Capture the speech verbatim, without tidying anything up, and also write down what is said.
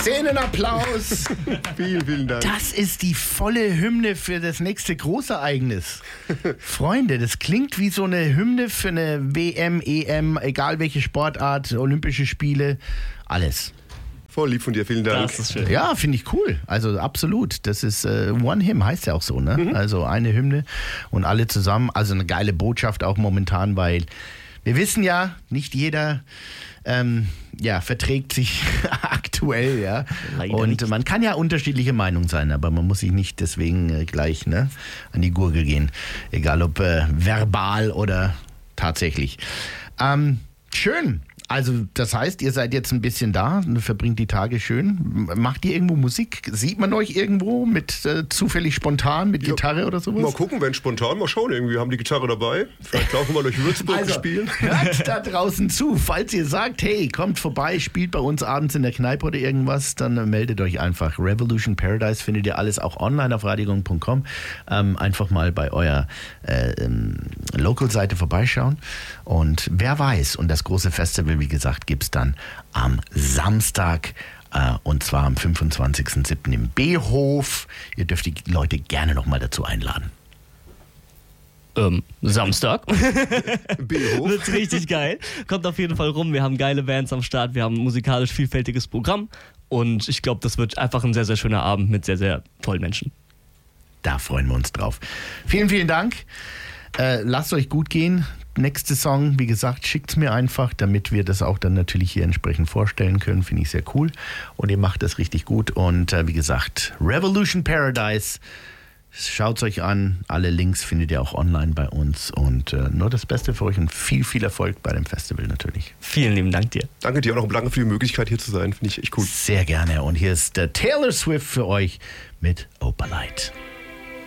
Szenenapplaus. Vielen, vielen Dank. Das ist die volle Hymne für das nächste Großereignis. Freunde, das klingt wie so eine Hymne für eine W M, E M, egal welche Sportart, Olympische Spiele, alles. Voll lieb von dir, vielen Dank. Das ist schön. Ja, finde ich cool. Also absolut. Das ist äh, One Hymn, heißt ja auch so, ne? Mhm. Also eine Hymne und alle zusammen. Also eine geile Botschaft auch momentan, weil wir wissen ja, nicht jeder ähm, ja, verträgt sich aktuell, ja. Leider und nicht. man kann ja unterschiedliche Meinungen sein, aber man muss sich nicht deswegen äh, gleich ne, an die Gurgel gehen. Egal ob äh, verbal oder tatsächlich. Ähm, schön. Also das heißt, ihr seid jetzt ein bisschen da, verbringt die Tage schön. Macht ihr irgendwo Musik? Sieht man euch irgendwo mit äh, zufällig spontan mit Gitarre ja, oder sowas? Mal gucken, wenn spontan, mal schauen irgendwie. Wir haben die Gitarre dabei. Vielleicht laufen wir durch Würzburg also, spielen. Hört da draußen zu. Falls ihr sagt, hey, kommt vorbei, spielt bei uns abends in der Kneipe oder irgendwas, dann äh, meldet euch einfach. Revolution Paradise findet ihr alles auch online auf radiogong punkt com. Ähm, einfach mal bei eurer äh, ähm, Local-Seite vorbeischauen. Und wer weiß, und das große Festival, wie gesagt, gibt es dann am Samstag äh, und zwar am fünfundzwanzigsten siebten im B-Hof. Ihr dürft die Leute gerne nochmal dazu einladen. Ähm, Samstag. B-Hof. Wird's richtig geil. Kommt auf jeden Fall rum. Wir haben geile Bands am Start. Wir haben ein musikalisch vielfältiges Programm. Und ich glaube, das wird einfach ein sehr, sehr schöner Abend mit sehr, sehr tollen Menschen. Da freuen wir uns drauf. Vielen, vielen Dank. Äh, lasst euch gut gehen. Nächste Song, wie gesagt, schickt's mir einfach, damit wir das auch dann natürlich hier entsprechend vorstellen können. Finde ich sehr cool. Und ihr macht das richtig gut. Und äh, wie gesagt, Revolution Paradise. Schaut's euch an. Alle Links findet ihr auch online bei uns. Und äh, nur das Beste für euch und viel, viel Erfolg bei dem Festival natürlich. Vielen lieben Dank dir. Danke dir auch noch lange für die Möglichkeit, hier zu sein. Finde ich echt cool. Sehr gerne. Und hier ist der Taylor Swift für euch mit Opalite.